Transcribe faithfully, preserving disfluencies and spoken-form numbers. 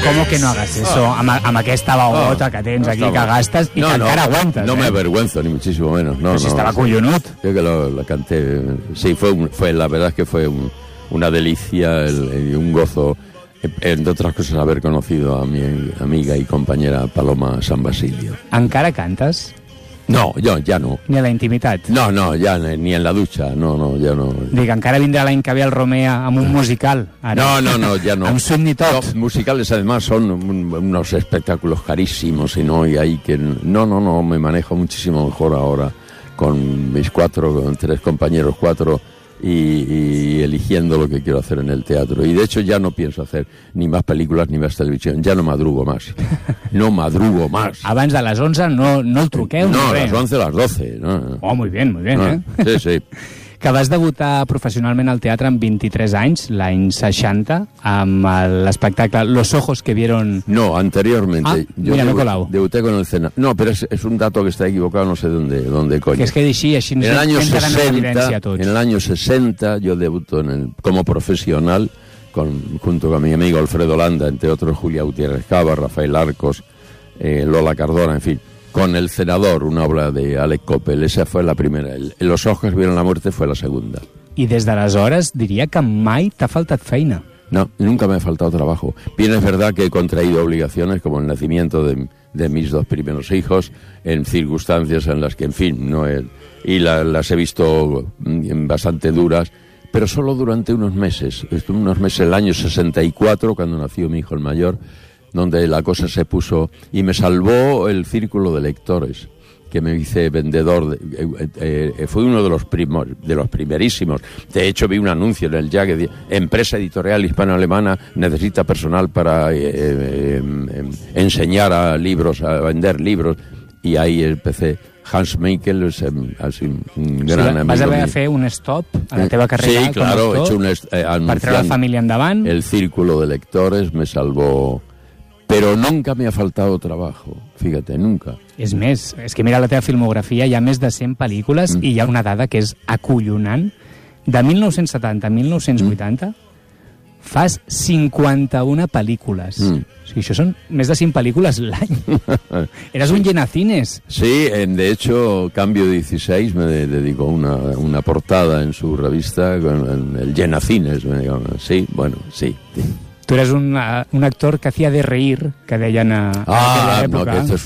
Com que no hagas eso? Amb, amb aquesta bagota oh, que tens no aquí, que gastes, i no, que no, encara aguantes. No eh? me avergüenzo, ni muchísimo menos. No, Pero si no, estaba sí. collonut. Yo que lo, lo canté. Sí, fue, un, fue la verdad es que fue un, una delicia y un gozo, entre otras cosas, haber conocido a mi amiga y compañera Paloma San Basilio. Encara cantes? No, yo ya no. Ni a la intimitat? No, no, ya ni en la ducha, no, no, ya no. Dic, encara vindrà l'any que ve el Romea amb un musical. Ara. No, no, no, ya no. Amb swing y tot. Los musicales además son un, unos espectáculos carísimos y no, y hay que... No, no, no, me manejo muchísimo mejor ahora con mis cuatro, con tres compañeros, cuatro... Y, y eligiendo lo que quiero hacer en el teatro. Y de hecho ya no pienso hacer ni más películas ni más televisión. Ya no madrugo más. No madrugo más. Abans de les onze no, no el truqueu? No, a res. las once, a las doce. No. Oh, muy bien, muy bien, no. eh? Sí, sí. Que vas debutar professionalment al teatre amb vint-i-tres anys, l'any seixanta, amb l'espectacle Los ojos que vieron... No, anteriormente. Ah, yo mira, debu- me he colado. Debuté con el Cena. No, pero es, es un dato que está equivocado, no sé dónde, dónde coño. Que es que així, així En el año ens quedem en sesenta, evidència tots. en el año sesenta yo debuto en el, como profesional con, junto con mi amigo Alfredo Landa, entre otros Julia Gutiérrez Cava, Rafael Arcos, eh, Lola Cardona, en fin, con El Cenador, una obra de Alec Coppel. Esa fue la primera. El, Los ojos que vieron la muerte fue la segunda. I des d'aleshores diria que mai t'ha faltat feina. No, nunca me ha faltado trabajo. Bien, es verdad que he contraído obligaciones como el nacimiento de, de mis dos primeros hijos en circunstancias en las que, en fin, no he, y la, las he visto mm, bastante duras, pero solo durante unos meses. Estuve unos meses, el año sesenta y cuatro, cuando nació mi hijo el mayor, donde la cosa se puso y me salvó el círculo de lectores, que me hice vendedor, de, eh, eh, fue uno de los primos, de los primerísimos. De hecho, vi un anuncio en el Ya que decía, empresa editorial hispano-alemana necesita personal para eh, eh, eh, enseñar a libros, a vender libros, y ahí empecé. Hans Meikel es así, un gran sí, amigo. Vas haver mío. de fer un stop a la teva carrera sí, claro, com a he hecho actor un est- eh, per treure la família endavant. El círculo de lectores me salvó, pero nunca me ha faltado trabajo, fíjate, nunca. És més, és que mira la teva filmografia, hi ha més de cent pel·lícules mm. i hi ha una dada que és acollonant. De mil nou-cents setanta a mil nou-cents vuitanta mm. fas cinquanta-una pel·lícules. Mm. O sigui, això són més de cinc pel·lícules l'any. Eres un llenacines. Sí, en, de hecho, Cambio dieciséis me de- dedicó una, una portada en su revista con el llenacines. Me digo, sí, bueno, sí. sí. Tu eres un, uh, un actor que hacía de reír, que deien a, a Ah, aquella no, època. que esto es